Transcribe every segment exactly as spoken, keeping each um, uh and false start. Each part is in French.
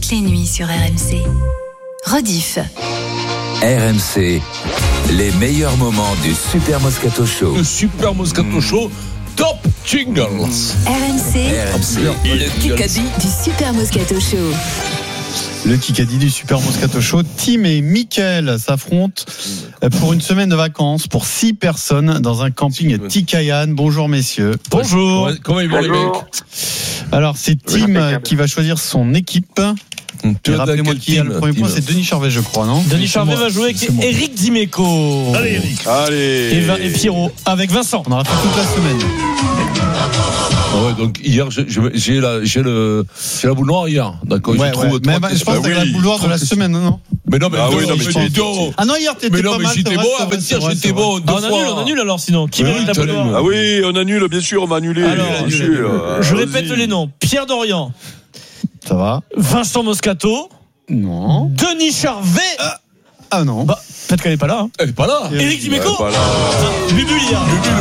toutes les nuits sur R M C. Rediff. R M C, les meilleurs moments du Super Moscato Show. Le Super Moscato Show, top jingles. R M C, R M C, le Kikadi du Super Moscato Show. Le Kikadi du Super Moscato Show. Tim et Mickaël s'affrontent pour une semaine de vacances pour six personnes dans un camping à Tikayan. Bonjour messieurs. Bonjour. Comment ils vont les mecs? Alors c'est Tim qui va choisir son équipe. Et rappelez-moi qui a le premier point, c'est Denis Charvet, je crois, non? Denis Charvet va jouer avec Eric Dimeco. Allez, Eric. Allez. Et, Va- et Pierrot avec Vincent. On aura fait toute la semaine. Ah ouais, donc hier j'ai, j'ai, la, j'ai, le, j'ai la boule noire hier. D'accord, Ouais, je trouve ouais. Mais bah, je pense que c'est la boule noire de la semaine, non? Mais non, mais, Ah non, oui, non, mais mais tu- j'étais bon. Ah non, hier t'étais Mais non, pas mais mal. j'étais c'est bon. vrai, À c'est vrai, dire, c'est vrai, j'étais c'est vrai. bon deux Ah, on fois. annule, on annule alors sinon. Qui Oui, mérite la tu boule annules. noire? Ah oui, on annule, bien sûr, on va annuler. Alors, bien annule, sûr. annule. Je Vas-y. répète les noms. Pierre Dorian, Ça va? Vincent Moscato, Non. Denis Charvet. Ah non. Bah, peut-être qu'elle est pas là. Hein. Elle est pas là. Eric Dimeco. Ouais, pas là. Bubul hier.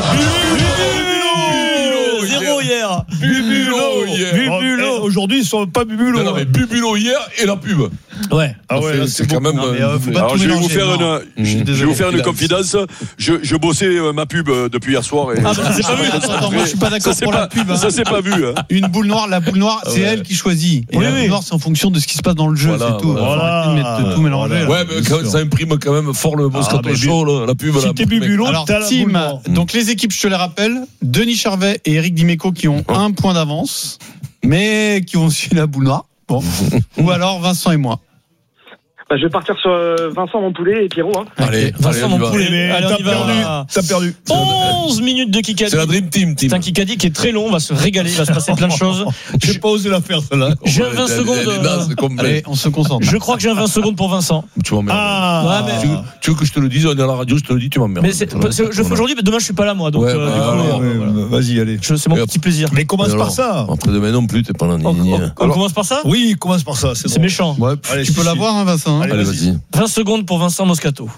Bubulo Zéro hier. Bubulo hier. Bubulo. Aujourd'hui, ils sont pas bubulo. Non, non, mais Bubulo hier et la pub. Ouais. Ah ouais, C'est- là, c'est c'est quand beaucoup. même. Non, mais, euh, faut pas Alors tout je vais vous mélanger, faire non. une, je, je vais désolé. vous faire une confidence. Je, je bossais euh, ma pub euh, depuis hier soir. Et Ah, bah, ça s'est pas vu. Attends, attends, moi je suis pas d'accord ça s'est pour pas, la pub. hein. ça s'est pas vu. Hein. Une boule noire, la boule noire, c'est Ouais. elle qui choisit. Et Oui, la oui. boule noire, c'est en fonction de ce qui se passe dans le jeu, Voilà, c'est tout. voilà. Faut arrêter de mettre tout mélanger. Voilà. là. Ouais, mais quand même, ça imprime quand même fort le Moscato mais Show, la, la pub. Si la- t'es bubulo, Alors, t'as la boule Tim, noire. donc les équipes, je te les rappelle, Denis Charvet et Eric Dimeco qui ont un point d'avance, mais qui ont su la boule noire. Bon. Ou alors Vincent et moi. Bah, je vais partir sur euh, Vincent Montpoulet et Pierrot. Hein. Allez, Vincent allez, on y va. Montpoulet. Mais Allez, on t'as y va. perdu. T'as perdu. onze minutes de Kikadi. C'est la Dream Team, Team. C'est un Kikadi qui est très long, on va se régaler, il va se passer plein de choses. J'ai pas osé la faire, celle-là. J'ai un vingt secondes. euh, Allez, on se concentre. Je crois que j'ai un vingt secondes pour Vincent. Tu m'emmerdes. Ah. Ouais, mais- Tu, tu veux que je te le dise, on est à la radio, je te le dis, tu m'emmerdes. Mais c'est, c'est- je fais aujourd'hui, mais demain je suis pas là moi, donc Ouais, euh, bah, du coup, alors, euh, Ouais, voilà. Vas-y, allez. Je- c'est mon Et hop. petit plaisir. Mais commence Et alors, par ça. Après demain non plus, t'es pas là. On, ni- ni- on- on commence par ça? Oui, commence par ça. C'est C'est bon. méchant. Ouais, Allez, tu si, peux si. l'avoir, hein, Vincent. hein. Allez, Allez, vas-y. vingt secondes pour Vincent Moscato.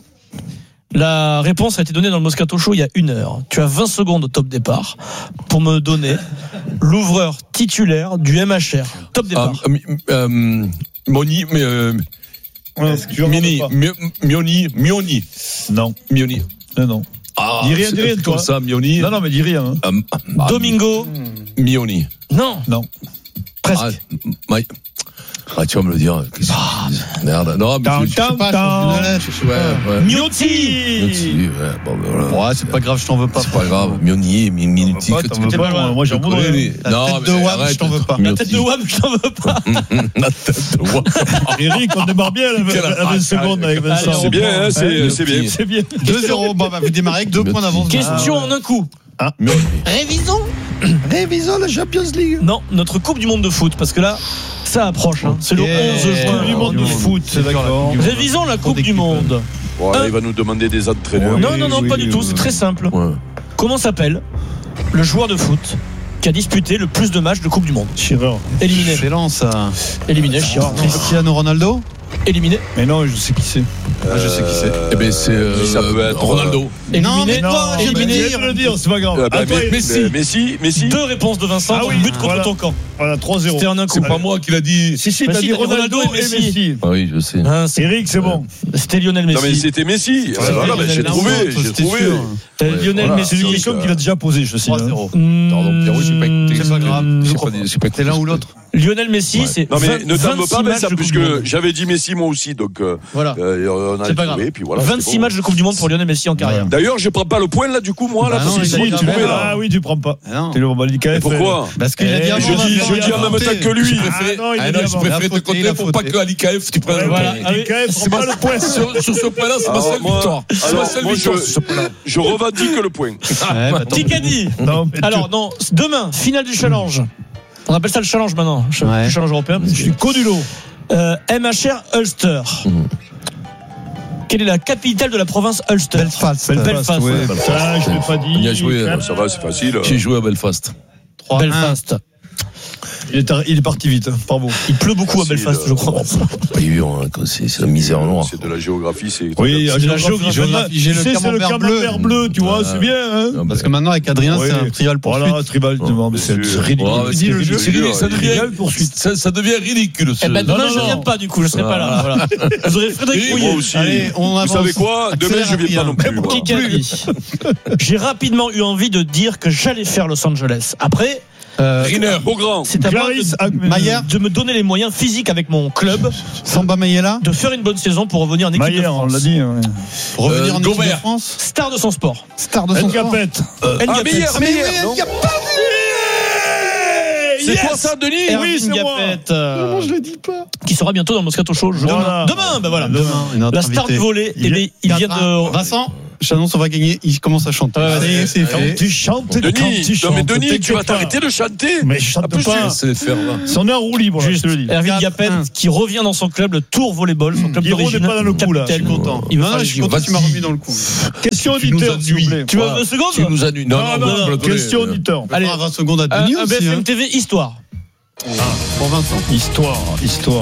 La réponse a été donnée dans le Moscato Show il y a une heure. Tu as vingt secondes au top départ pour me donner l'ouvreur titulaire du M H R. Top Ah, départ. mi- euh, Moni, mais, euh, Ouais, tu vas Mini, pas. Mi- Mioni, Mioni, Non, Mioni. non, non. Ah, Dis rien, c'est dis rien, comme toi. ça, Mioni. Non, non, mais dis rien. hein. Euh, bah, Domingo. Mioni. Non. Non. Presque. Ah, Mike. Ah, tu vas me le dire. Qu'est-ce que- Merde. Non, mais Tam, je- tam, pas, tam. je suis Ouais, ouais. Miotti. Mioti, ouais, bon, ben voilà. Ouais, c'est pas grave, je t'en veux pas. C'est pas grave. Mioni, Mi- Minuti. Pas, que t'en tu- veux pas, moi, moi, j'en je connais voudrais. les- La Non, tête mais de Wam, arrête. je t'en veux pas. La tête de Wam, je t'en veux pas. La tête de Wam. Eric, on démarre bien la Quelle la vingt secondes avec Allez, Vincent. on C'est bien, hein, c'est, c'est bien. C'est bien. deux zéro, bon, bah, vous démarrez avec deux points d'avance. Question en un coup. Révisons. Révisons la Champions League. Non, notre Coupe du Monde de foot, parce que là, ça approche. Hein. C'est le Ok. onze juin. Coupe du monde de foot, c'est d'accord. Révisons la Coupe du Monde. Voilà, il va nous demander des entraîneurs. Oui, Non, non, non, oui, pas oui, du tout. oui. C'est très simple. Ouais. Comment s'appelle le joueur de foot qui a disputé le plus de matchs de Coupe du Monde? Schirrer. Éliminé. Excellent ça. Éliminé, Chirard. Cristiano Ronaldo. Éliminé. Mais non, je sais qui c'est. Ah, je sais qui c'est. Eh ben, c'est euh, ça peut être Ronaldo. Non, mais Éliminé. toi, je éliminé. viens de le dire, c'est pas grave. Ah, bah, À toi, mais- Messi. mais- Messi, Messi. Deux réponses de Vincent. Ah donc oui, but contre voilà. ton camp. Voilà, trois zéro. C'était en un coup. C'est pas moi qui l'a dit. Si, si, Bah t'as si, dit t'as dit Ronaldo Ronaldo et et Messi. Ah oui, je sais. Hein, c'est- Eric, c'est bon. C'était Lionel Non, mais Messi. c'était Messi. Ouais, Voilà, ouais, mais j'ai l'un trouvé, ou l'autre, j'ai c'était trouvé. sûr. T'as Lionel voilà. Messi. C'est une question qu'il a déjà posée, je sais. trois hein. zéro. Pardon, Pierrot, j'ai pas écouté. C'est pas grave. J'ai pas dit- j'ai pas écouté. C'est l'un ou l'autre. Lionel Messi, Ouais. c'est Non, mais vingt- ne t'en veux vingt-six pas, mais matchs ça, de Coupe puisque du Monde. j'avais dit Messi moi aussi, donc euh, Voilà. euh, on a C'est pas trouvé, grave. puis voilà. c'est vingt-six bon. matchs de Coupe du Monde pour Lionel Messi en carrière. D'ailleurs, je prends pas le point là, du coup, moi, là, Bah parce non, que il c'est a moi dit qui jamais, trouvé, là. là. Ah oui, tu prends pas. Ah non. T'es le K F. Et pourquoi Parce qu'il a dit Eh, avant. Je dis, Vincent, je il dis a en même temps inventé. que lui. Je préférais, Ah non, il ah est non, bien je avant. préférais Il a te fauté, compter il a pour pas fauté. que Ali K F tu prennes Voilà. le Ah oui. K F, C'est prends pas pas le point. sur, sur ce point-là, c'est ma Alors, seule moi- victoire. C'est ma alors, seule moi, victoire je- sur ce point-là. Je revendique le point. Ouais, bah, tant pis. Kikadi. Non, mais Alors, non, demain, finale du challenge. On appelle ça le challenge maintenant. Ch- Ouais. Le challenge européen. je suis co du lot. Euh, M H R Ulster. Quelle est la capitale de la province Ulster? Belfast. Belfast. Ouais, Ouais. ça, je l'ai pas dit. On y a joué, Ça va, c'est facile. J'ai joué à Belfast. trois un. Belfast. Il est, il est parti vite, hein. Bravo. Il pleut beaucoup à Facile, Belfast, je crois. Pas évident, hein, c'est c'est la misère noire. C'est de la géographie, c'est. Oui, C'est la géographie. géographie. J'ai Tu le sais, c'est le camembert camembert bleu. bleu, tu vois, c'est bien. Hein. Non, Parce que maintenant, avec Adrien, Oui. c'est un trial pour Voilà, tribal, Oh, mais c'est bien c'est sûr. ridicule. Ouais, Dis c'est le jeu. ridicule, ça devient, Trial poursuite. ça, ça devient ridicule. Eh ben, ce- demain, non, je non. viens pas, du coup, je serai pas là. Voilà. Vous aurez Frédéric Oui, Pouillet. moi aussi. Allez, on Vous avance. savez quoi? Demain, je viens pas non plus. moi. Qui a dit J'ai rapidement eu envie de dire que j'allais faire Los Angeles. Après, Euh, Riner. Beau grand. c'est à moi Clarisse de, Maillard. de me donner les moyens physiques avec mon club Samba Mayela, de faire une bonne saison pour revenir en équipe de Maillard, on France. l'a dit. Ouais. revenir Euh, en équipe de Gobert. France, Star de son sport. star de son sport. Ngapet. Ah, Ngapet. meilleur, meilleur. non C'est Yes. toi ça, Denis? Erwin Oui, c'est moi. Ngapet, euh, Non, je le dis pas. qui sera bientôt dans le Moscato Show. Je- Voilà. Demain, ben voilà. Demain. Et notre La star invité. du volet, Il eh bien, il vient de. Vincent, j'annonce, on va gagner. Il commence à chanter. Ouais, Ça y est, ouais, c'est Quand fait. tu chantes, quand Denis, tu non mais chantes, Denis, tu t'inquiète vas pas. t'arrêter de chanter. Mais je chante Ah, plus pas. Laissez les faire, là. C'est en roue libre, là, je Juste, te le dis. Erwin quatre Ngapet un. qui revient dans son club, le Tour Volleyball, son club Guiraud d'origine. n'est pas dans le coup, là. Capitaine. Je suis content. Il va Non, faire non, les je suis J O. content, tu m'as remis dans le coup. Question Tu nous auditeur, s'il vous ennuies. plaît. Tu veux Voilà. vingt secondes Tu nous annules. Non, Non, non, non, non, non, attendez. question auditeur. Allez, vingt secondes à Un, Denis un aussi. B F M hein. T V Histoire. Pour Vincent. Histoire, histoire.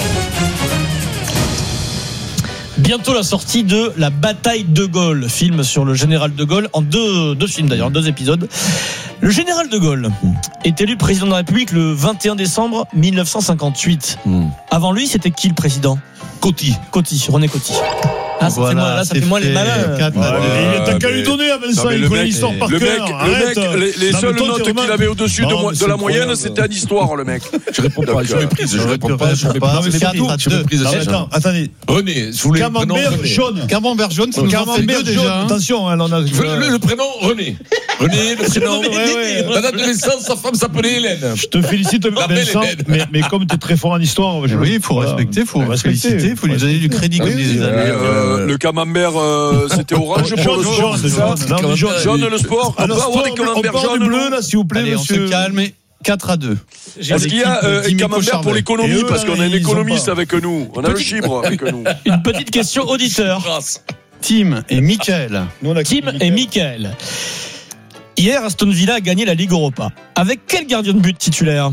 Bientôt la sortie de La Bataille de Gaulle, film sur le général de Gaulle, en deux, deux films d'ailleurs, deux épisodes. Le général de Gaulle est élu président de la République le vingt et un décembre mille neuf cent cinquante-huit. Hmm. Avant lui, c'était qui le président? Coty. Coty, René Coty. Ah, ça Voilà, fait moins, là, ça c'est fait moins les fait. malins. Quatre à Ouais, deux. mais T'as qu'à mais- lui donner à Vincent, Non, mais il le connaît mec- l'histoire par Le mec, cœur. le Arrête. mec, les, les Non, mais seules toi, t'es notes vraiment- qu'il avait au-dessus de, Non, moi- mais de c'est la moyenne, incroyable. c'était en histoire, le mec. Je réponds pas, je méprise, je réponds pas, je Pas, méprise. mais C'est quatre tout, à je deux. méprise. Non, mais c'est attends, attendez. René, je voulais le prénom Camembert René. jaune. Camembert jaune, ça nous en fait Camembert deux jaune. déjà. hein. Attention, hein, on a. Le, le- le prénom René. René, le prénom. Ouais, ouais. La date de naissance, sa femme s'appelait Hélène. Je te félicite, La belle Vincent, Hélène. mais, mais comme tu es très fort en histoire, je Oui, il faut voilà. respecter, il faut Faut respecter. féliciter, il faut lui donner du crédit, comme Oui, disait oui, les Et, amis. euh, le camembert, euh, c'était orange pour Jaune, le jaune, sport, c'est ça? jaune. Non, mais jaune. Jaune, le sport. On peut Alors, avoir des sport, on camemberts part du jaunes, bleu, non? là, s'il vous plaît, Allez, on se monsieur. calme. quatre à deux. Est-ce qu'il y a L'équipe euh, de Dimeco camembert pour Charvet. l'économie? Et eux, Parce là, qu'on a un ils ont économiste pas. avec nous. On a le chibre avec nous. Une petite question auditeur. Tim et Michael. Nous, on a Tim et Michael. Hier, Aston Villa a gagné la Ligue Europa. Avec quel gardien de but titulaire?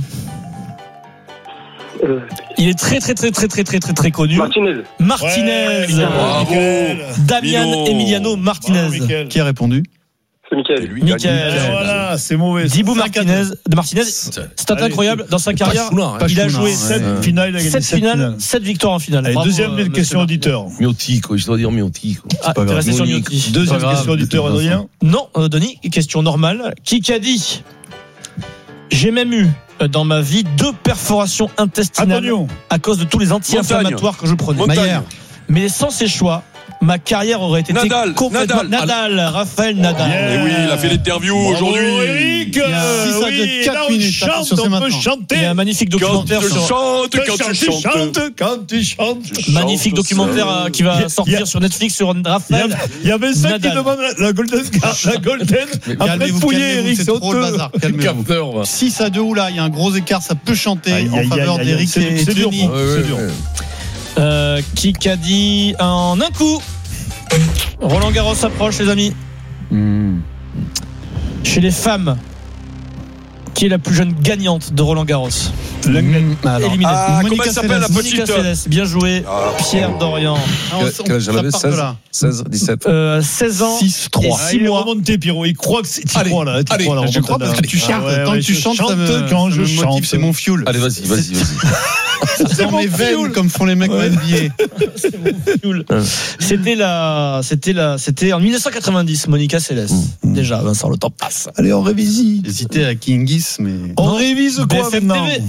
Euh, Il est très très très très très très très très connu. Martinez. Martinez. Bravo. Damian Mino. Emiliano Martinez. Qui a répondu? C'est Et Michael. lui, Michael. gagne. Voilà, c'est mauvais. Dibou Martinez, de Martinez, stat Allez, incroyable dans sa carrière. Chounard, hein. Il a Chounard, joué ouais. sept Euh, finales, il a gagné sept sept finales, finales. sept victoires en finale. Allez, Bravo, deuxième euh, question monsieur auditeur. Miotti, quoi. Je dois dire Miotti, quoi. Ah, pas t'es grave. resté sur Monique. Miotti. Deuxième Pas grave, question auditeur, Vincent. Adrien. Non, euh, Denis, question normale. Qui qu'a dit j'ai même eu euh, dans ma vie deux perforations intestinales Antonio. à cause de tous les anti-inflammatoires que je prenais. Montagne. Maillard. Mais sans ces choix, ma carrière aurait été Nadal, complètement Nadal. Nadal, Raphaël Nadal. Yeah. Et oui, il a fait l'interview Bravo, aujourd'hui. Eric. Il y a Euh, six à deux, oui, quatre là, on minutes. chante, Attention, c'est on peut maintenant. Il y a un chanter. magnifique Quand documentaire tu sur chantes, quand tu tu chantes. chantes, quand tu chantes. magnifique documentaire euh, qui Il y va a- il y sortir a- sur Netflix sur Il y Raphaël. a- il y a Vincent qui Nadal. demande la, la Golden la Golden après Calmez-vous, fouiller, calmez-vous, Eric, c'est c'est trop le honteux. bazar. Calmez-vous. Capteur, va. six à deux, oula, il y a un gros écart, ça peut chanter Aïe, en aïe, faveur aïe, aïe, d'Eric c'est- et c'est dur, Denis. pour- Ouais, c'est ouais, dur. ouais. Euh, qui qu'a dit en un coup Roland Garros s'approche, les amis. Hmm. Chez les femmes, qui est la plus jeune gagnante de Roland Garros? Hmm, alors. Éliminée. Ah, comment Monica elle s'appelle la Seles. Monica petite? Seles, bien joué. Ah, Pierre Dorian. Ah, on- Quel- quel âge ça elle avait? part de là. seize, dix-sept. Euh, seize ans. six trois. Ah, six il est mois. remonté, Pierrot. Il croit que c'est. Tu Allez, crois là, tu allez, crois là, Je crois parce que tu chantes. Ah ouais, Tant ouais, que tu je chantes, ça chante me, quand ça je me chante. motive, c'est mon fuel. Allez, vas-y, vas-y, vas-y. C'est dans mon mes veines, fuel. comme font les mecs en N B A. C'était la, c'était la, c'était en mille neuf cent quatre-vingt-dix, Monica Seles. Déjà, Vincent, le temps passe. Allez, on révisite. J'hésitais à Kingis, mais. On révise quoi B F M maintenant? T V.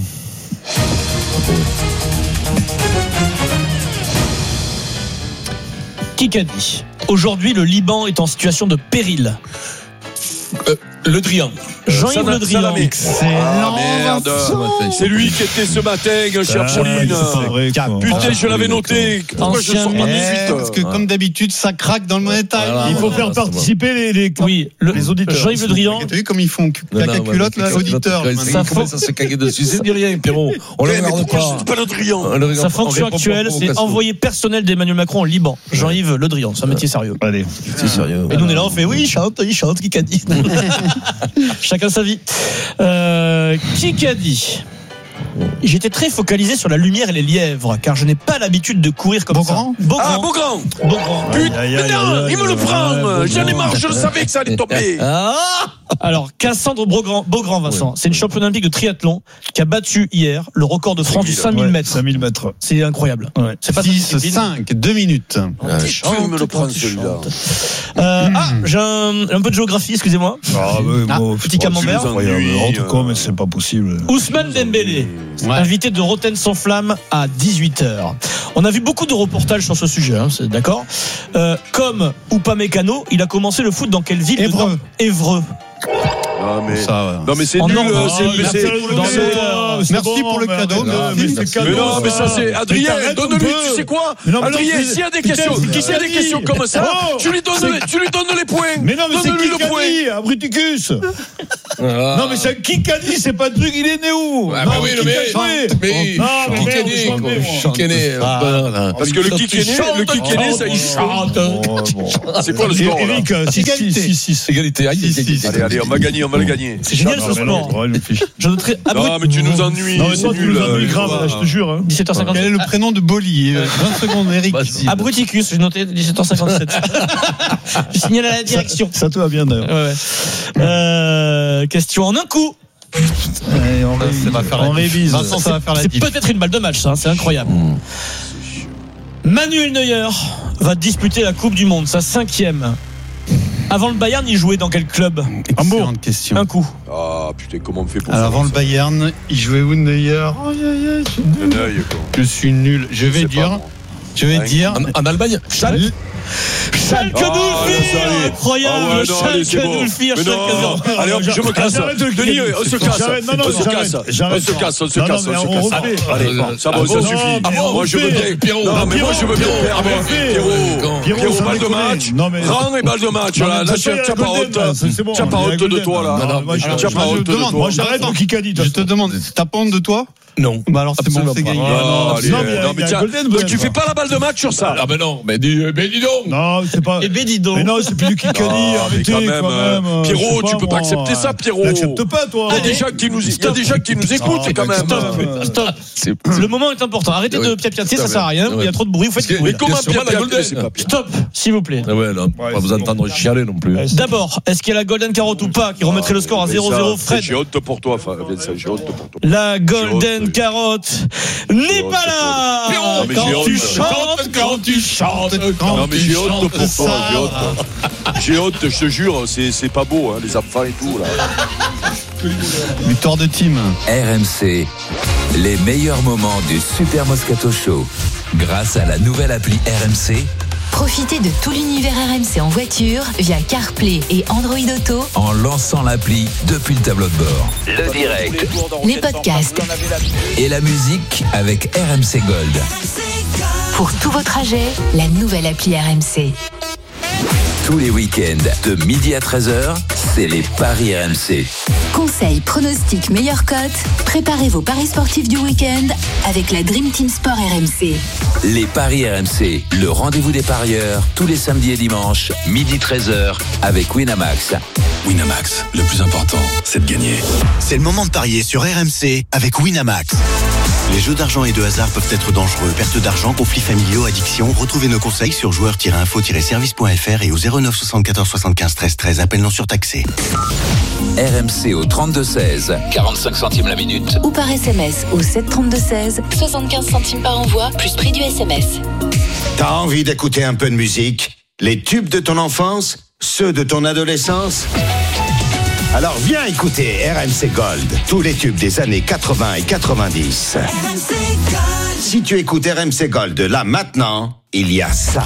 Qui qu'a dit aujourd'hui le Liban est en situation de péril? Euh, Le Drian. Jean-Yves Sana- Le Drian. Salamé. Ah, merde. Vincent. C'est lui qui était ce matin, cher Ah, Pauline. c'est vrai, quoi. Putain, je l'avais noté. Pourquoi je Ancien sors pas de ministre. Eh, suite? parce que comme d'habitude, ça craque dans le money time. Voilà. Il faut Ah, faire c'est bon. participer les, les, Oui, le, les auditeurs. Jean-Yves Le Drian. T'as vu comme ils font Non, caca non, culotte, là, mais- auditeur. Ça maintenant. Ça commence à se caguer dessus. C'est du rien, Pierrot. On le Eh, mais regarde pourquoi pas. c'est pas notre riant? On le regarde Sa pas, on fonction répond pas actuelle, aux c'est provocations. envoyé personnel d'Emmanuel Macron au Liban. Jean-Yves Le Drian, c'est un métier sérieux. Allez. C'est sérieux. Et nous on est là, on fait oui, il chante, il chante, qui qu'a dit Chacun sa vie. Euh, qui qu'a dit J'étais très focalisé sur la lumière et les lièvres, car je n'ai pas l'habitude de courir comme Beaugrand ça. Beaugrand. Ah, Beaugrand. Beaugrand. Putain, Aïe, aïe, mais non, aïe, il me le aïe, prend. aïe, J'en ai Beaugrand. marre, je le savais que ça allait tomber. Ah Alors, Cassandre Beaugrand, Beaugrand Vincent, c'est une championne olympique de triathlon qui a battu hier le record de France du cinq mille mètres. cinq mille mètres. C'est incroyable. Ouais. C'est pas six, cinq, deux minutes. Tu me le prends celui-là. Euh, ah, j'ai un, un peu de géographie, excusez-moi. Ah, ouais, Ah, bon, petit oh, camembert. c'est incroyable. Ennuis, Rentre quoi, euh, mais c'est pas possible. Ousmane Dembélé, Ouais. invité de Rotten sans flamme à dix-huit heures. On a vu beaucoup de reportages sur ce sujet, hein, c'est d'accord. Euh, comme Upamecano, il a commencé le foot dans quelle ville? Évreux. Dedans Évreux. Ah, mais... Ça, ouais. Non, mais c'est En nul. Normandie. c'est- mais Ah, c'est- dans c'est- le- Merci pour le cadeau, Mais, mais- mais c'est merci. cadeau. Mais non, mais ça c'est Adrien, Mais t'arrêtes donne-lui, un peu. tu sais quoi Mais non, mais Adrien, c'est- s'il y a des putain, questions, c'est s'il y a des Kikadi. questions comme ça, Oh, tu lui donnes c'est- les, tu lui donnes les points. Mais non, mais c'est Donne-lui le point. Kikadi, Abruticus. Ah. Non, mais c'est un Kikadi, c'est pas de truc, il est né où? Ah, Non, bah oui, qui mais- t'a joué mais- Non, mais Qui merde, connaît, je m'en vais, moi. qui connaît, Ah. voilà. Parce que le Quand tu Kikadi, chantes, le Kikadi, ça il chante. Oh, bon. C'est quoi le score là Eric, six Égalité. six six. Égalité, aïe, Si, si, si. Allez, allez, on va gagner, on va le gagner. C'est génial ce sport. Je noterai Non, mais tu nous ennuies. Non, mais c'est toi, tu nul, nous euh, ennuies grave, là, je te jure. hein. dix-sept heures cinquante-sept. Quel est le prénom de Boli? Euh, vingt secondes, Eric. Vas-y. Abruticus, j'ai noté dix-sept heures cinquante-sept. Je signale à la direction. Ça te va bien d'ailleurs. Ouais, ouais. Euh, question en un coup. Allez, on Ça révise. va faire On la diff. révise. Vincent, ça va faire la C'est diff. peut-être une balle de match, ça, c'est incroyable. Manuel Neuer va disputer la Coupe du Monde, sa cinquième. Avant le Bayern, il jouait dans quel club? Excellente question. Un coup. Ah putain, comment on fait pour Alors, faire avant le ça Bayern, il jouait où Neuer? Un œil, quoi. Je suis nul. Je Je vais sais dire. pas, moi. Je vais Ouais. dire. En, en Allemagne, Schalke. Schalke Ah, nous laisse le aller. incroyable. Ah ouais, non, allez, c'est Schalke bon. nous le firent, Mais Schalke non. zéro. Allez, hop, je me casse. J'arrête le Denis, Kikadi. on se casse. J'arrête, non, non, On se j'arrête, casse. j'arrête. On se casse, on se Non, non, casse, mais on se on casse. refait. Allez, Euh, ça ah va, bon, ça non, suffit. Pierrot, Moi, je veux refais. bien. Pierrot, Non, mais moi, je veux bien Pierrot, perdre. refais. Pierrot, Pierrot, Pierrot, sans balle de déconner. match. Non, mais- Rends les balles de match. Non, Là, mais là, c'est tu pas n'as pas Golden, honte. là, c'est- c'est bon, Tu n'as pas il y a honte de Golden, toi, là. là. Non, moi, je- Tu n'as je- pas je honte de demande, toi. moi, J'arrête le Kikadi. de Je toute te façon. demande, t'as pas honte de toi? Non. Bah alors c'est bon, Absolument c'est pas. gagné. Non, allez, Non, mais il y a- non, il y mais a tiens, Golden, donc Golden, tu fais pas la balle de match sur ça. Ah ben non, mais dis, mais dis donc. Non, c'est pas. Et ben dis donc. Mais non, c'est plus du Kikadi. Ah, mais Arrêtez quand quand même, même. euh, euh, Pierrot, je sais tu peux pas moi. accepter ça, Pierrot. L'accepte pas, toi. Il y a des gens qui nous, il y a des gens qui nous écoutent Ah, quand bah, même. stop. Stop. C'est Le moment est important. Arrêtez de Ouais. piapiater, ça Ouais. sert à rien. Il y a trop de bruit. Vous faites Parce que- du bruit. Mais comment Bien sûr, Pierre la Golden. c'est pas Pierre. Stop, s'il vous plaît. Ah ouais, là, on va Ouais, vous c'est entendre bon. chialer non plus. Ouais, D'abord, est-ce qu'il y a la Golden Carotte ou pas qui remettrait le score à Mais zéro ça, zéro, Fred? J'ai honte pour toi, Vincent, j'ai honte pour toi. La Golden honte. Carotte n'est honte pas pour là. Pierrot, non, mais j'ai Quand honte. tu chantes, quand tu chantes, Non mais j'ai honte pour ça. toi, j'ai honte. J'ai honte, je te jure, c'est c'est pas beau, hein, les enfants et tout là. Victoire de team. R M C, les meilleurs moments du Super Moscato Show. Grâce à la nouvelle appli R M C, Profitez de tout l'univers R M C en voiture via CarPlay et Android Auto, en lançant l'appli depuis le tableau de bord. Le direct les podcasts. et la musique avec R M C Gold. Pour tous vos trajets, la nouvelle appli R M C. Tous les week-ends, de midi à treize heures, c'est les paris R M C. Conseils, pronostics, meilleures cotes. Préparez vos paris sportifs du week-end avec la Dream Team Sport R M C. Les paris R M C, le rendez-vous des parieurs, tous les samedis et dimanches, midi treize heures, avec Winamax. Winamax, le plus important, c'est de gagner. C'est le moment de parier sur R M C avec Winamax. Les jeux d'argent et de hasard peuvent être dangereux. Perte d'argent, conflits familiaux, addiction. Retrouvez nos conseils sur joueurs tiret info tiret service point f r et au zéro neuf soixante-quatorze soixante-quinze treize treize. Appel non surtaxé. R M C au trente-deux seize, quarante-cinq centimes la minute. Ou par S M S au sept trente-deux seize, soixante-quinze centimes par envoi, plus prix du S M S. T'as envie d'écouter un peu de musique? Les tubes de ton enfance? Ceux de ton adolescence? Alors viens écouter R M C Gold, tous les tubes des années quatre-vingts et quatre-vingt-dix. Si tu écoutes R M C Gold là maintenant, il y a ça.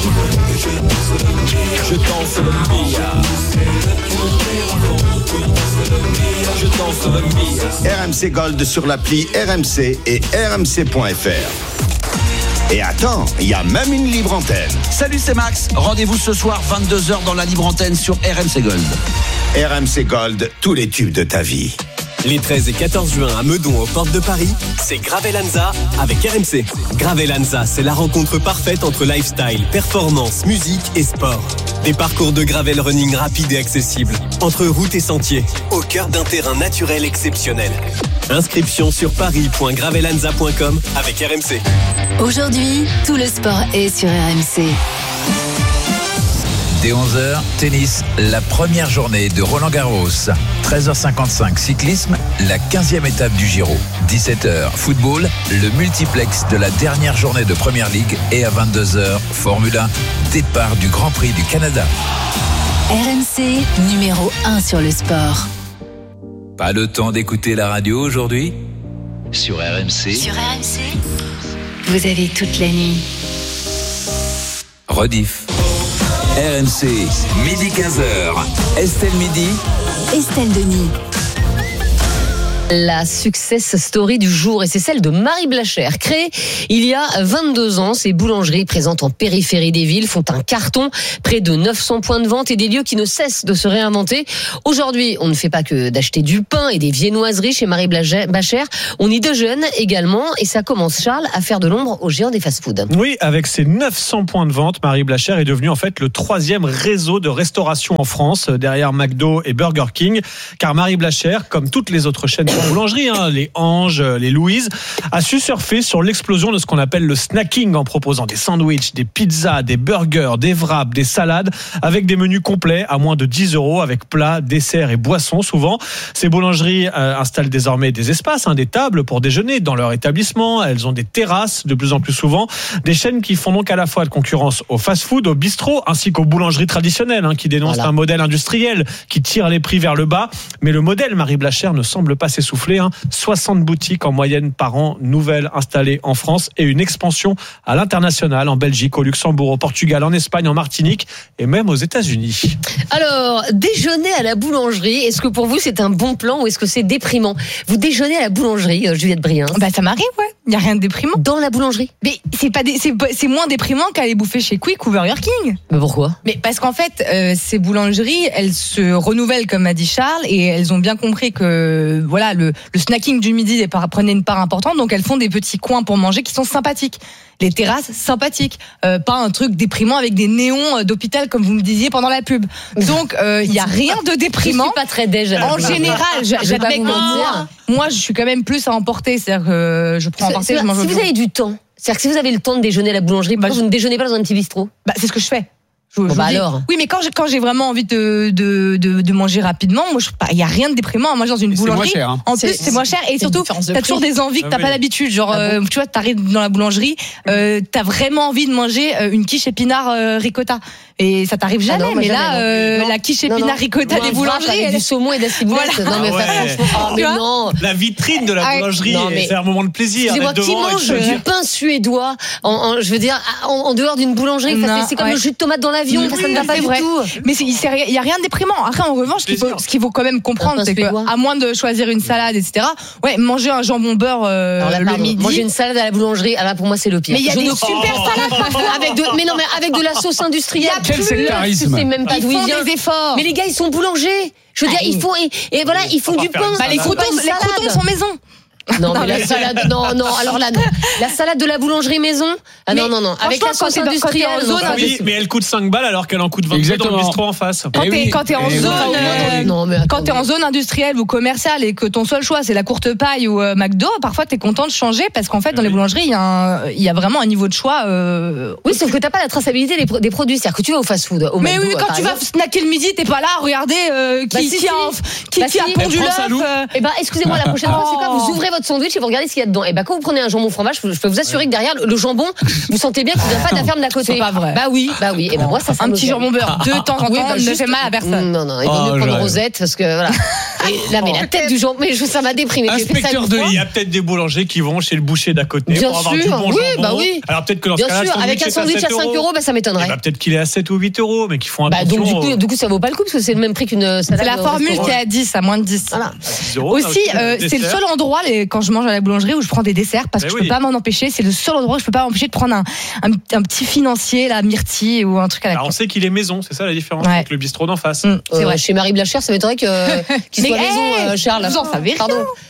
R M C Gold sur l'appli R M C et R M C point f r. Et attends, il y a même une libre antenne. Salut, c'est Max. Rendez-vous ce soir vingt-deux heures dans la libre antenne sur R M C Gold. R M C Gold, tous les tubes de ta vie. Les treize et quatorze juin à Meudon, aux portes de Paris, c'est Gravelanza avec R M C. Gravelanza, c'est la rencontre parfaite entre lifestyle, performance, musique et sport. Des parcours de gravel running rapides et accessibles, entre routes et sentiers, au cœur d'un terrain naturel exceptionnel. Inscription sur paris point gravelanza point com avec R M C. Aujourd'hui, tout le sport est sur R M C. Dès onze heures, tennis, la première journée de Roland-Garros. treize heures cinquante-cinq, cyclisme, la quinzième étape du Giro. dix-sept heures, football, le multiplex de la dernière journée de Première Ligue. Et à vingt-deux heures, Formule un, départ du Grand Prix du Canada. R M C, numéro un sur le sport. Pas le temps d'écouter la radio aujourd'hui ? Sur R M C. Sur R M C, vous avez toute la nuit. Rediff. R M C, midi quinze heures. Estelle Midi. Estelle Denis. La success story du jour, et c'est celle de Marie Blacher. Créée il y a vingt-deux ans, ces boulangeries présentes en périphérie des villes font un carton, près de neuf cents points de vente et des lieux qui ne cessent de se réinventer. Aujourd'hui, on ne fait pas que d'acheter du pain et des viennoiseries chez Marie Blacher, on y déjeune également, et ça commence, Charles, à faire de l'ombre aux géants des fast-food. Oui, avec ses neuf cents points de vente, Marie Blacher est devenue en fait le troisième réseau de restauration en France, derrière McDo et Burger King, car Marie Blacher, comme toutes les autres chaînes de boulangerie, hein, les Anges, les Louise, a su surfer sur l'explosion de ce qu'on appelle le snacking en proposant des sandwichs, des pizzas, des burgers, des wraps, des salades, avec des menus complets à moins de dix euros, avec plats, desserts et boissons souvent. Ces boulangeries euh, installent désormais des espaces, hein, des tables pour déjeuner dans leur établissement. Elles ont des terrasses de plus en plus souvent. Des chaînes qui font donc à la fois de concurrence au fast-food, au bistrot, ainsi qu'aux boulangeries traditionnelles, hein, qui dénoncent voilà. un modèle industriel qui tire les prix vers le bas. Mais le modèle Marie Blacher ne semble pas s'essouffler. Hein. soixante boutiques en moyenne par an, nouvelles installées en France, et une expansion à l'international, en Belgique, au Luxembourg, au Portugal, en Espagne, en Martinique et même aux États-Unis. Alors, déjeuner à la boulangerie, est-ce que pour vous c'est un bon plan ou est-ce que c'est déprimant ? Vous déjeunez à la boulangerie, Juliette Briens ? Bah ça m'arrive, ouais. Il y a rien de déprimant. Dans la boulangerie ? Mais c'est pas des, c'est, c'est moins déprimant qu'aller bouffer chez Quick ou Burger King. Mais pourquoi ? Mais parce qu'en fait, euh, ces boulangeries, elles se renouvellent comme a dit Charles, et elles ont bien compris que voilà le, le snacking du midi prenait une part importante, donc elles font des petits coins pour manger qui sont sympathiques. Les terrasses sympathiques, euh, pas un truc déprimant avec des néons d'hôpital comme vous me disiez pendant la pub. Donc il euh, y a rien de déprimant. Je suis pas très déj. En général, j'admets que moi, moi je suis quand même plus à emporter, c'est-à-dire que je prends à emporter, je mange au bureau. Si vous avez du temps, c'est-à-dire que si vous avez le temps de déjeuner à la boulangerie, pourquoi bah, vous ne déjeunez pas dans un petit bistrot ? Bah c'est ce que je fais. Je, bon je bah alors. Oui, mais quand j'ai, quand j'ai vraiment envie de, de, de, de manger rapidement, moi, il n'y a rien de déprimant à manger dans une mais boulangerie. C'est moins cher, hein. En plus, c'est, c'est moins cher, et surtout, t'as toujours des envies que t'as ah, pas oui. l'habitude. Genre, ah, bon. euh, tu vois, t'arrives dans la boulangerie, euh, t'as vraiment envie de manger une quiche épinard euh, ricotta. Et ça t'arrive jamais, ah non, mais jamais, là, euh, la quiche épinard ricotta des boulangeries. Avec du saumon et de la ciboulette. Voilà. Non, mais ah ouais. franchement, mais non. La vitrine de la boulangerie, non, mais... c'est un moment de plaisir. Excusez-moi, qui mange du pain suédois, en, en, je veux dire, en, en dehors d'une boulangerie, non, c'est, c'est comme ouais. le jus de tomate dans l'avion, oui, ça ne va pas du vrai. tout. Mais il n'y a rien de déprimant. Après, en revanche, ce qu'il faut, ce qu'il faut quand même comprendre, c'est qu'à moins de choisir une salade, et cetera, ouais, manger un jambon beurre euh, alors là, le midi. Manger une salade à la boulangerie, alors pour moi, c'est le pire. Mais il y a des super salades avec de, mais non, mais avec de la sauce industrielle. Quel sectarisme. C'est même pas ils d'où font il vient. Des efforts. Mais les gars, ils sont boulangers. Je veux dire, il faut et, et voilà, ils font du pain. Bah, les croutons, les croutons sont maison. Non, mais la salade, non, non, alors là, non. La salade de la boulangerie maison, ah non, non, non, avec la sauce industrielle. Zone, ah oui, mais elle coûte cinq balles alors qu'elle en coûte vingt dans le bistrot en face. Quand eh t'es, oui. quand t'es en eh zone, oui. euh, non, mais quand t'es en zone industrielle ou commerciale et que ton seul choix c'est la courte paille ou euh, McDo, parfois t'es content de changer parce qu'en fait dans les boulangeries il y a un, il y a vraiment un niveau de choix. Euh, oui, sauf que t'as pas la traçabilité des, des produits, c'est-à-dire que tu vas au fast-food, au mais McDo, oui, quand tu exemple. vas snacker le midi, t'es pas là, regardez euh, qui, bah, si, qui, si. a, qui, bah, qui si. a pondu l'œuf. Eh ben, excusez-moi, la prochaine fois, c'est quoi ? Vous ouvrez votre sandwich et vous regardez ce qu'il y a dedans. Et ben, quand vous prenez un jambon fromage, je peux vous assurer que derrière le jambon, vous sentez bien qu'il vient pas de la ferme d'à côté. C'est pas vrai. Bah oui, bah oui. Et ben moi, ça, ça un petit jambon beurre de temps en temps ne fait mal à personne. Non, non, il vaut mieux prendre Rosette parce que voilà. Et là, mais la tête du jambon, mais ça m'a déprimé. Inspecteur de, il y a peut-être des boulangers qui vont chez le boucher d'à côté bien pour avoir sûr, du bon oui, jambon. Bah oui. Alors peut-être que dans ce bien cas-là, sûr, avec un sandwich à cinq euros, bah ça m'étonnerait. Bah peut-être qu'il est à sept ou huit euros, mais qu'ils font bah attention. Donc du coup, du coup, ça vaut pas le coup parce que c'est le même prix qu'une salade. C'est la formule qui est à dix, à moins de dix. Voilà. Aussi, c'est le seul endroit quand je mange à la boulangerie où je prends des desserts parce que je peux pas m'en empêcher. C'est le seul endroit où je peux pas m'empêcher de prendre un, un, un petit financier, la myrtille ou un truc à la. Alors on sait qu'il est maison, c'est ça la différence ouais. avec le bistrot d'en face. Mmh, c'est euh, vrai. Chez Marie Blacher, ça m'étonnerait que qu'il soit mais maison, hey, euh, Charles. Vous en savez rien. Pardon.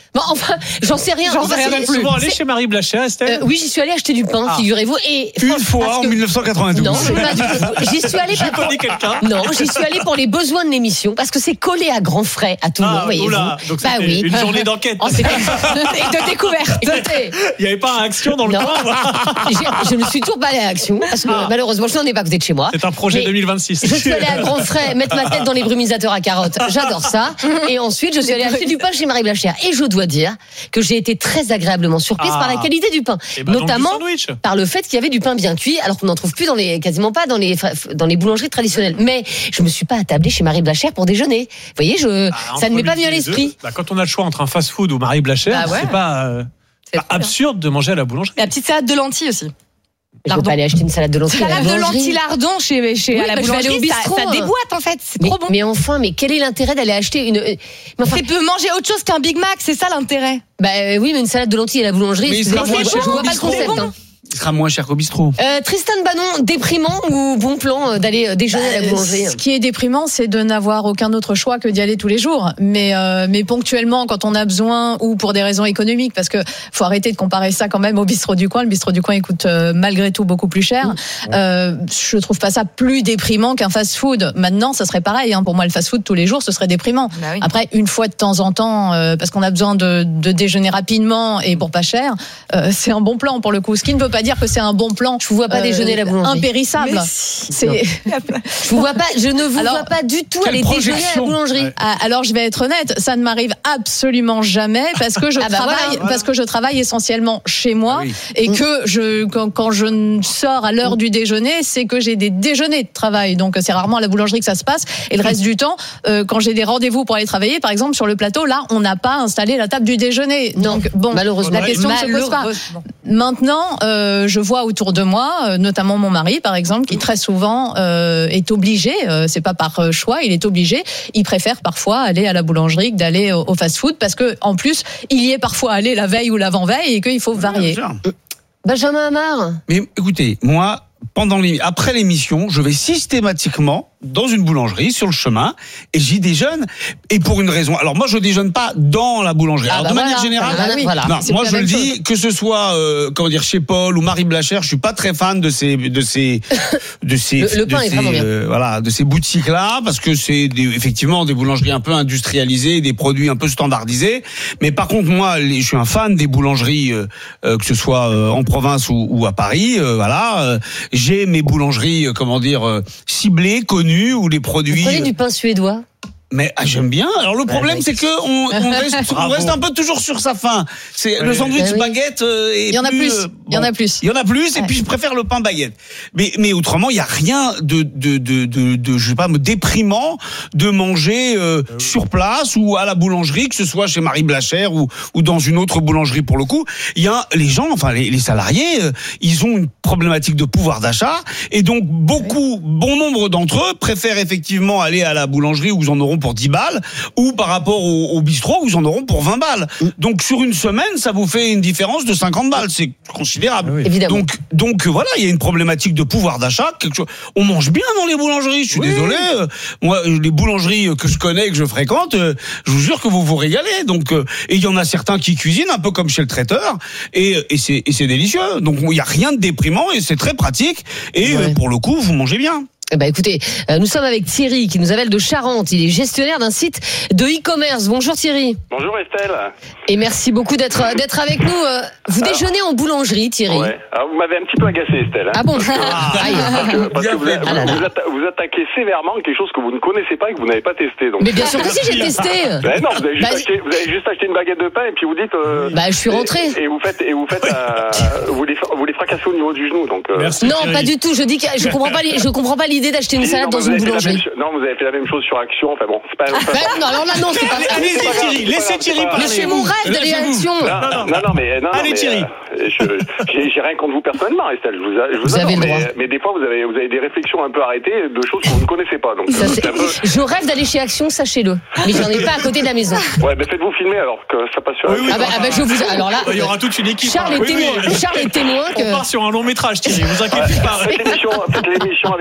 Bon, enfin, j'en sais rien. J'en Enfin, sais rien c'est- non plus. Souvent allé c'est- chez Marie Blachet, Estelle Euh, oui, j'y suis allée acheter du pain, Ah. figurez-vous. Et Une franchement, fois parce en que- mille neuf cent quatre-vingt-douze. Non, c'est pas du tout. J'y suis allée Je pas- connais quelqu'un. Non, j'y suis allée pour les besoins de l'émission parce que c'est collé à grands frais à Toulon, Ah, voyez-vous. oula, donc Bah c'était oui. une journée d'enquête. Oh, c'est comme ça. Et de découverte. Écoutez, Il n'y avait pas un action dans le non, coin. j'ai- je ne suis toujours pas allée à Action parce que Ah. malheureusement, je n'en ai pas à côté de chez moi. C'est un projet Mais deux mille vingt-six. Je suis allée à grands frais mettre ma tête dans les brumisateurs à carottes. J'adore ça. Et ensuite, je suis allée acheter du pain chez Marie Blachère. Et je dois dire que j'ai été très agréablement surprise Ah. par la qualité du pain. Et bah donc, Notamment du sandwich. par le fait qu'il y avait du pain bien cuit, alors qu'on n'en trouve plus dans les, quasiment pas dans les, dans les boulangeries traditionnelles. Mais je me suis pas attablée chez Marie Blachère pour déjeuner. Vous voyez, je, Ah, ça ne m'est entre pas venu à midi et deux, l'esprit. bah, quand on a le choix entre un fast-food ou Marie Blachère, Bah ouais. c'est pas, euh, C'est pas trop bien. absurde de manger à la boulangerie. La petite salade de lentilles aussi. Je vais pas aller acheter une salade de lentilles à la Salade de boulangerie. lentilles lardon chez, chez Oui, à la bah, je vais aller au boulangerie, ça, bistrot, ça hein. déboîte en fait, c'est Mais, trop bon. mais enfin, mais quel est l'intérêt d'aller acheter une, euh, mais enfin, Tu peux manger autre chose qu'un Big Mac, c'est ça l'intérêt. bah euh, oui, mais une salade de lentilles à la boulangerie, Mais il excusez-moi, sera moins je, cher je au vois pas le bistrot. concept. C'est bon. hein. Il sera moins cher qu'au bistrot. Euh, Tristan Bannon, déprimant ou bon plan euh, d'aller euh, déjeuner à la boulangerie? Ce qui est déprimant, c'est de n'avoir aucun autre choix que d'y aller tous les jours. Mais, euh, mais ponctuellement, quand on a besoin ou pour des raisons économiques, parce que faut arrêter de comparer ça quand même au bistrot du coin. Le bistrot du coin, il coûte euh, malgré tout beaucoup plus cher. Euh, je trouve pas ça plus déprimant qu'un fast-food. Maintenant, ça serait pareil. Hein. Pour moi, le fast-food tous les jours, ce serait déprimant. Bah oui. Après, une fois de temps en temps, euh, parce qu'on a besoin de, de déjeuner rapidement et pour pas cher, euh, c'est un bon plan pour le coup. Ce qui ne veut pas dire que c'est un bon plan. Je vous vois pas déjeuner à la boulangerie. Impérissable. Mais C'est. Je vous vois pas, je ne vous Alors, vois pas du tout quelle aller déjeuner à la projection. boulangerie. Ah, alors je vais être honnête, ça ne m'arrive absolument jamais parce que je Ah bah travaille, voilà. parce que je travaille essentiellement chez moi Ah oui. et que je quand, quand je ne sors à l'heure du déjeuner, c'est que j'ai des déjeuners de travail. Donc c'est rarement à la boulangerie que ça se passe. Et le reste du temps, euh, quand j'ai des rendez-vous pour aller travailler, par exemple sur le plateau, là, on n'a pas installé la table du déjeuner. Non, Donc bon, malheureusement. la question ne se pose pas. Malheureusement. Maintenant, euh, je vois autour de moi, euh, notamment mon mari, par exemple, qui très souvent euh, est obligé, euh, c'est pas par euh, choix, il est obligé, il préfère parfois aller à la boulangerie que d'aller au, au fast-food parce que en plus, il y est parfois allé la veille ou l'avant-veille et qu'il faut varier. Benjamin Hamar. Mais écoutez, moi, pendant l'é- après l'émission, je vais systématiquement dans une boulangerie sur le chemin et j'y déjeune. Et pour une raison. Alors moi, je déjeune pas dans la boulangerie. Ah Alors bah de voilà. manière générale, Ah bah oui. Voilà. non, C'est moi la je le même dis, que ce soit euh, comment dire chez Paul ou Marie Blachère, je suis pas très fan de ces de ces de ces Le- le de pain est ces, vraiment bien. euh, voilà de ces boutiques là parce que c'est des, effectivement des boulangeries un peu industrialisées, des produits un peu standardisés. Mais par contre moi, les- je suis un fan des boulangeries euh, euh, que ce soit euh, en province ou, ou à Paris. euh, voilà, euh, j'ai mes boulangeries euh, comment dire euh, ciblées, connues où les produits. Vous prenez euh, du pain suédois? mais ah, j'aime bien. Alors le problème ouais. c'est que on, on, reste, on Bravo. reste un peu toujours sur sa faim. C'est le Ouais. sandwich Bah oui. baguette. euh, est Il y en a plus, euh, il y en a plus. Il y en a plus et Ouais. puis je préfère le pain baguette. Mais mais autrement il y a rien de de de de, de je sais pas me déprimant de manger euh, sur place ou à la boulangerie, que ce soit chez Marie Blachère ou ou dans une autre boulangerie pour le coup. Il y a les gens, enfin les, les salariés, euh, ils ont une problématique de pouvoir d'achat et donc beaucoup bon nombre d'entre eux préfèrent effectivement aller à la boulangerie où ils en auront pour dix balles ou par rapport au, au bistrot où ils en auront pour vingt balles. Donc sur une semaine, ça vous fait une différence de cinquante balles, c'est considérable. Oui. Évidemment. Donc donc euh, voilà, il y a une problématique de pouvoir d'achat, quelque chose. On mange bien dans les boulangeries, je suis désolé. euh, moi euh, les boulangeries que je connais que je fréquente, euh, je vous jure que vous vous régalez. Donc euh, et il y en a certains qui cuisinent un peu comme chez le traiteur et et c'est et c'est délicieux. Donc il y a rien de déprimant et c'est très pratique et Ouais. euh, pour le coup, vous mangez bien. Eh ben écoutez, euh, nous sommes avec Thierry qui nous appelle de Charente. Il est gestionnaire d'un site de e-commerce. Bonjour Thierry. Bonjour Estelle. Et merci beaucoup d'être d'être avec nous. Euh, Vous Alors, déjeunez en boulangerie, Thierry. Ouais. Alors vous m'avez un petit peu agacé Estelle. Hein, Ah bon parce que, Aïe. parce que, parce que vous, Ah là là. vous, atta- vous attaquez sévèrement quelque chose que vous ne connaissez pas et que vous n'avez pas testé. Donc. Mais bien sûr que si, j'ai testé. Ben non, vous avez, juste Bah, acheté, vous avez juste acheté une baguette de pain et puis vous dites. Euh, Bah, je suis rentré. Et, et vous faites et vous faites euh, vous les vous les fracassez au niveau du genou. Donc. Euh, Non, pas du tout. Je dis que je comprends pas. les- Je comprends pas l'idée d'acheter une si, salade non, dans vous une avez fait la boulangerie. même cho- Non, vous avez fait la même chose sur Action. Enfin bon, c'est pas. c'est pas- Bah, non, alors là, non, c'est pas. Allez, c'est pas grave, Thierry, c'est pas laissez grave, Thierry c'est pas parler. grave. C'est mon rêve d'aller à Action. Non, non, non, mais non, non, Allez, mais, Thierry. euh, je- j'ai j'ai rien contre vous personnellement, Estelle. Je vous, a- je vous, Vous adore, avez le mais, droit. mais des fois, vous avez, vous avez des réflexions un peu arrêtées de choses que vous ne connaissez pas. Donc, Ça, euh, c'est- c'est un peu. Je rêve d'aller chez Action, sachez-le. Mais j'en ai pas à côté de la maison. Ouais, mais faites-vous filmer alors que ça passe sur. Oui, oui. Ah bah, ah bah, je vous. Alors là. Il y aura toute une équipe. Charles est Oui, oui. témoin. Charles est témoin On que. part sur un long métrage, Thierry. Vous inquiétez pas. Faites l'émission, faites l'émission avec Apolline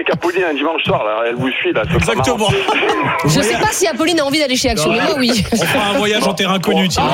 un dimanche soir, là. Elle vous suit, là. Exactement. Je sais pas si Apolline a envie d'aller chez Action, mais moi, oui. On fera un voyage en terrain connu, tiens.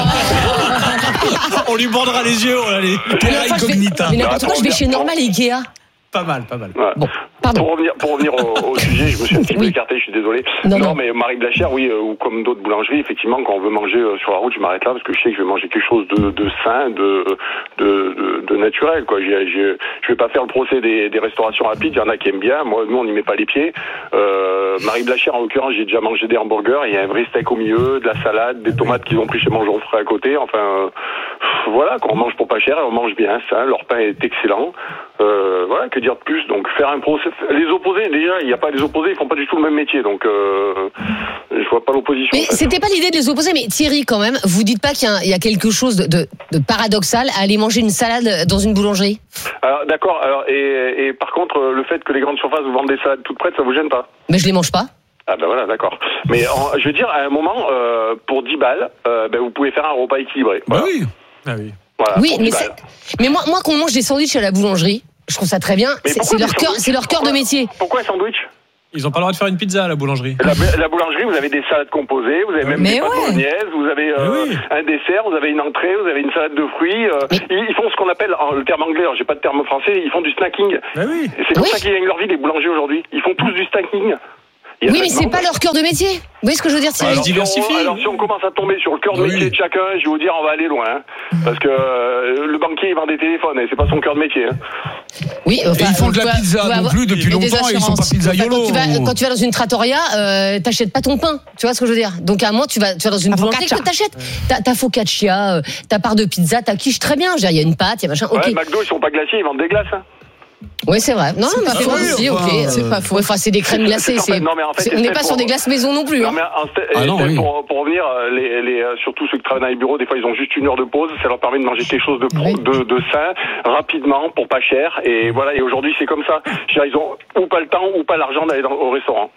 On lui bandera les yeux, on a les terrains incognita. Mais n'importe quoi, je vais chez Normal et Ikea. Pas mal, pas mal. Ouais. Bon, pardon. Pour revenir, pour revenir au, au sujet, je me suis un petit peu Oui. écarté, je suis désolé. Non, Non, non. mais Marie Blachère, oui, euh, ou comme d'autres boulangeries, effectivement, quand on veut manger euh, sur la route, je m'arrête là parce que je sais que je vais manger quelque chose de, de sain, de, de, de, de naturel, quoi. J'ai, j'ai, je vais pas faire le procès des, des restaurations rapides. Il y en a qui aiment bien. Moi, nous, on n'y met pas les pieds. Euh, Marie Blachère, en l'occurrence, j'ai déjà mangé des hamburgers. Il y a un vrai steak au milieu, de la salade, des tomates qu'ils ont pris chez Mangeon Frais à côté. Enfin, euh, voilà, quand on mange pour pas cher, et on mange bien, sain. Leur pain est excellent. Euh, voilà, que dire de plus? Donc, faire un procès. Les opposés, déjà, il n'y a pas les opposés, ils font pas du tout le même métier. Donc, euh, je vois pas l'opposition. Mais c'était pas l'idée de les opposer, mais Thierry, quand même, vous dites pas qu'il y a, il y a quelque chose de, de, de paradoxal à aller manger une salade dans une boulangerie? Alors, d'accord. Alors, et, et par contre, le fait que les grandes surfaces vous vendent des salades toutes prêtes, ça vous gêne pas? Mais je les mange pas. Ah ben voilà, d'accord. Mais en, je veux dire, à un moment, euh, pour dix balles, euh, ben, vous pouvez faire un repas équilibré. Voilà. Bah oui. Ah oui. Voilà, Oui, pour mais, dix c'est- balles. mais moi, moi, quand on mange des sandwichs à la boulangerie, je trouve ça très bien. Mais C'est, pourquoi c'est leur des cœur, sandwichs c'est leur cœur de métier. Pourquoi un sandwich? Ils n'ont pas le droit de faire une pizza à la boulangerie. La, la boulangerie, vous avez des salades composées, vous avez même Mais des pâtes ouais. bolognaises, vous avez euh, un dessert, vous avez une entrée, vous avez une salade de fruits. Euh, ils, ils font ce qu'on appelle, en, le terme anglais, alors j'ai pas de terme français, ils font du snacking. oui. Et c'est comme Oui. ça qu'ils gagnent leur vie, les boulangers aujourd'hui. Ils font tous du snacking. Il y a Oui, mais maintenant- c'est pas leur cœur de métier. Vous voyez ce que je veux dire, Thierry? Alors, si on, alors si on commence à tomber sur le cœur de Oui. métier de chacun, je vais vous dire, on va aller loin. Hein. Parce que euh, le banquier, il vend des téléphones et c'est pas son cœur de métier. Hein. Oui, Et ils font de la pizza non plus depuis et des longtemps, et ils sont pas assurances. pizzaiolo. Quand tu, vas, quand tu vas dans une trattoria, euh, t'achètes pas ton pain. Tu vois ce que je veux dire? Donc à un moment, tu vas, tu vas dans une La boulangerie, focaccia. que t'achètes ta, ta focaccia, euh, ta part de pizza, ta quiche, très bien. Je veux dire, il y a une pâte, il y a machin. Ok. Ouais, McDo, ils sont pas glaciers, ils vendent des glaces. Hein. Oui, c'est vrai. Non, mais pas c'est faux, vrai aussi, enfin, ok. euh, C'est pas faux. Enfin, c'est des crèmes glacées. C'est- C'est, non, mais en fait, c'est- on c'est n'est pas pour- sur des glaces maison non plus. Non, Hein. mais en fait, Ah non, et oui. pour, pour revenir, euh, les, les, euh, surtout ceux qui travaillent dans les bureaux, des fois ils ont juste une heure de pause, ça leur permet de manger quelque chose de, pro, de, de sain, rapidement, pour pas cher, et voilà, et aujourd'hui c'est comme ça. Je veux dire, ils ont ou pas le temps ou pas l'argent d'aller dans- au restaurant.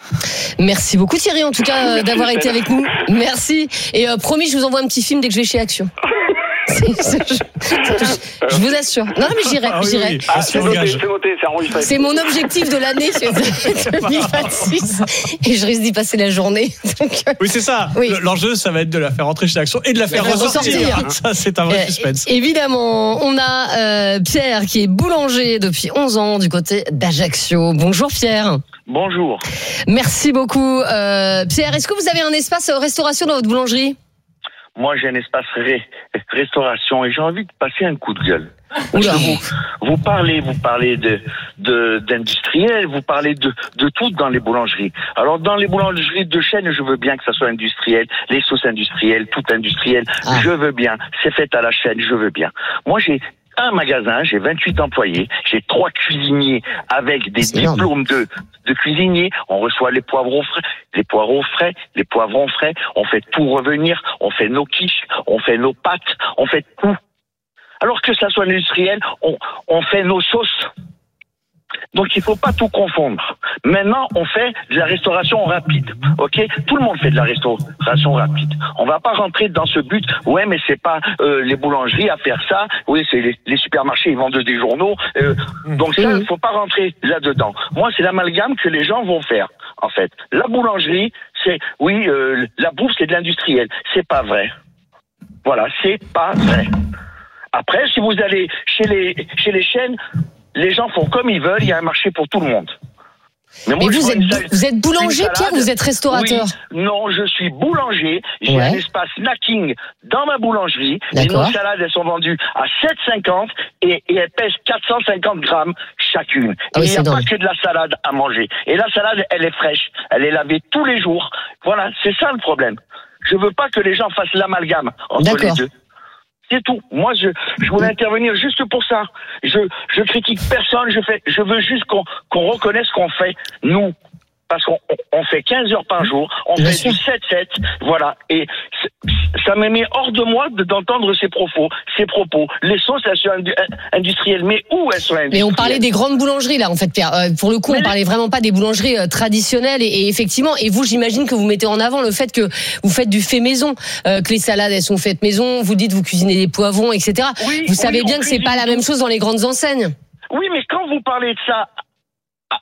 Merci beaucoup Thierry, en tout cas, euh, Merci, d'avoir été Estelle. avec nous. Merci. Et euh, promis, je vous envoie un petit film dès que je vais chez Action. C'est- c'est- je, je- je vous assure. Non, mais j'irai, Ah oui, j'irai. oui. Ah, c'est noté, c'est noté, c'est enregistré. C'est mon objectif de l'année chez deux mille vingt-six. Et je risque d'y passer la journée. Donc, euh, Oui, c'est ça. Oui. Le- L'enjeu, ça va être de la faire rentrer chez Action et de la faire la faire ressortir. ressortir. Ça, c'est un vrai Euh, suspense. évidemment, on a euh, Pierre qui est boulanger depuis onze ans du côté d'Ajaccio. Bonjour Pierre. Bonjour. Merci beaucoup. Euh, Pierre, est-ce que vous avez un espace euh, restauration dans votre boulangerie? Moi, j'ai un espace ré- restauration et j'ai envie de passer un coup de gueule. Parce Oula. que vous, vous parlez, vous parlez de, de, d'industriel, vous parlez de, de tout dans les boulangeries. Alors, dans les boulangeries de chaîne, je veux bien que ça soit industriel, les sauces industrielles, tout industriel, Ah. je veux bien. C'est fait à la chaîne, je veux bien. Moi, j'ai un magasin, j'ai vingt-huit employés, j'ai trois cuisiniers avec des C'est énorme. diplômes de, de cuisiniers. On reçoit les poivrons frais, les poivrons frais, les poivrons frais. On fait tout revenir. On fait nos quiches, on fait nos pâtes, on fait tout. Alors que ça soit industriel, on, on fait nos sauces. Donc il faut pas tout confondre. Maintenant, on fait de la restauration rapide. OK? Tout le monde fait de la restauration rapide. On va pas rentrer dans ce but. Ouais, mais c'est pas euh, les boulangeries à faire ça. Oui, c'est les, les supermarchés, ils vendent des journaux. Euh, donc ça, il faut pas rentrer là-dedans. Moi, c'est l'amalgame que les gens vont faire. En fait, la boulangerie, c'est oui, euh, la bouffe, c'est de l'industriel. C'est pas vrai. Voilà, c'est pas vrai. Après, si vous allez chez les chez les chaînes, les gens font comme ils veulent, il y a un marché pour tout le monde. Mais moi, vous je vois êtes, une salade- vous êtes boulanger, une salade- Pierre, ou vous êtes restaurateur? Oui, non, je suis boulanger. J'ai Ouais. un espace snacking dans ma boulangerie. Et D'accord. nos salades, elles sont vendues à sept cinquante et, et elles pèsent quatre cent cinquante grammes chacune. Ah oui, et il n'y c'est a pas énorme. que de la salade à manger. Et la salade, elle est fraîche. Elle est lavée tous les jours. Voilà, c'est ça le problème. Je veux pas que les gens fassent l'amalgame entre les D'accord. deux. C'est tout. Moi, je, je voulais intervenir juste pour ça. Je, je critique personne. Je fais, je veux juste qu'on, qu'on reconnaisse qu'on fait nous. Parce qu'on on- on fait quinze heures par jour, on Bien fait sûr. du sept sept, voilà. Et c'est- ça me met hors de moi de- d'entendre ces propos, ces propos. Les sauces, elles sont indu- industrielles, mais où elles sont industrielles? Mais on parlait des grandes boulangeries là, en fait, Pierre. Euh, pour le coup, on parlait vraiment pas des boulangeries euh, traditionnelles. Et, et effectivement, et vous, j'imagine que vous mettez en avant le fait que vous faites du fait maison, euh, que les salades elles sont faites maison. Vous dites vous cuisinez des poivrons, et cetera. Oui, vous savez oui, bien on que c'est cuisine pas la même chose dans les grandes enseignes. Oui, mais quand vous parlez de ça à, à-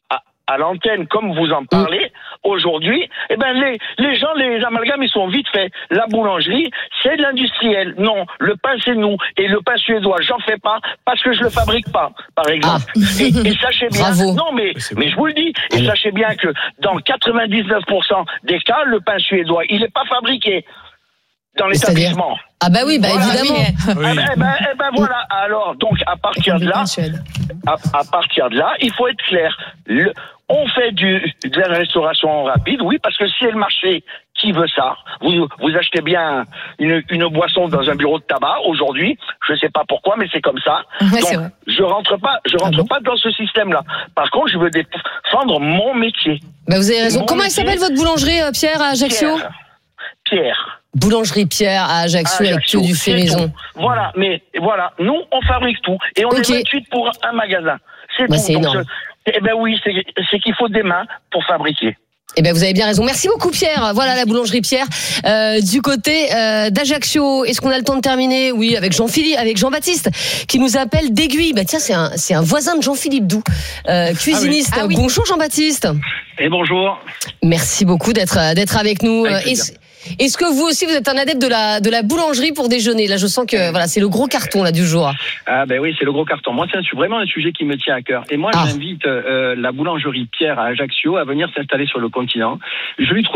à l'antenne, comme vous en parlez, aujourd'hui, eh ben, les, les gens, les amalgames, ils sont vite faits. La boulangerie, c'est de l'industriel. Non, le pain, c'est nous. Et le pain suédois, j'en fais pas parce que je le fabrique pas, par exemple. Ah. Et, et sachez bien, Bravo. non, mais, mais je vous le dis, et sachez bien que dans quatre-vingt-dix-neuf pour cent des cas, le pain suédois, il n'est pas fabriqué dans l'établissement. Ah bah oui, bah voilà, évidemment. Oui. Eh ben, eh ben, eh ben voilà. Alors, donc, à partir de là, à, à partir de là, il faut être clair. Le, on fait du, de la restauration rapide, oui, parce que si c'est le marché qui veut ça, vous, vous achetez bien une, une boisson dans un bureau de tabac aujourd'hui, je sais pas pourquoi, mais c'est comme ça. Ouais, donc, c'est vrai. je rentre pas, je rentre ah bon pas dans ce système-là. Par contre, je veux défendre mon métier. Bah vous avez raison. Mon Comment elle métier, s'appelle votre boulangerie, Pierre, à Ajaccio? Pierre. Pierre. Boulangerie Pierre à Ajaccio, avec que du fait maison. Voilà, mais voilà, nous on fabrique tout et on okay. est vingt-huit pour un magasin. C'est bah, tout. C'est énorme. Eh ben oui, c'est, c'est qu'il faut des mains pour fabriquer. Eh ben vous avez bien raison. Merci beaucoup Pierre. Voilà la boulangerie Pierre euh, du côté euh, d'Ajaccio. Est-ce qu'on a le temps de terminer? Oui, avec Jean-Philippe, avec Jean-Baptiste qui nous appelle d'Aiguille. Bah tiens, c'est un c'est un voisin de Jean-Philippe Doux, euh, cuisiniste. Ah oui. Ah oui. Bonjour Jean-Baptiste. Et bonjour. Merci beaucoup d'être d'être avec nous. Avec est-ce, est-ce que vous aussi vous êtes un adepte de la de la boulangerie pour déjeuner? Là, je sens que voilà, c'est le gros carton là du jour. Ah ben oui, c'est le gros carton. Moi, c'est un, vraiment un sujet qui me tient à cœur. Et moi, ah. j'invite euh, la boulangerie Pierre à Ajaccio à venir s'installer sur le continent. Je lui trouve